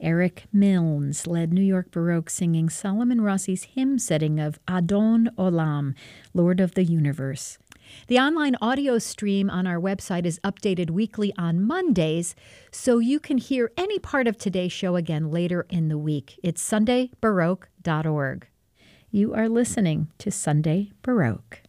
Eric Milnes led New York Baroque singing Solomon Rossi's hymn setting of Adon Olam, Lord of the Universe. The online audio stream on our website is updated weekly on Mondays, so you can hear any part of today's show again later in the week. It's sundaybaroque.org. You are listening to Sunday Baroque.